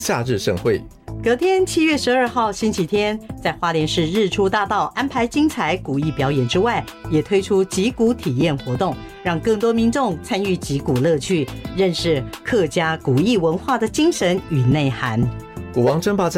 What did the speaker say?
夏日盛会。 隔天7月12号星期天，在花莲市日出大道安排精彩古艺表演之外，也推出击鼓体验活动，让更多民众参与击鼓乐趣，认识客家古艺文化的精神与内涵。 鼓王争霸战